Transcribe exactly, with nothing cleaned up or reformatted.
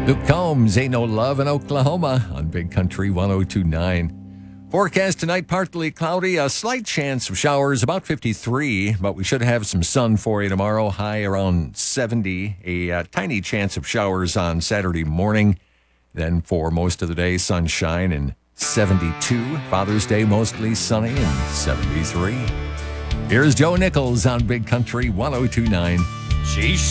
Luke Combs, Ain't No Love in Oklahoma on Big Country one oh two point nine. Forecast tonight, partly cloudy, a slight chance of showers, about fifty-three, but we should have some sun for you tomorrow, high around seventy. A uh, tiny chance of showers on Saturday morning. Then for most of the day, sunshine and seventy-two. Father's Day, mostly sunny and seventy-three. Here's Joe Nichols on Big Country one oh two point nine. She's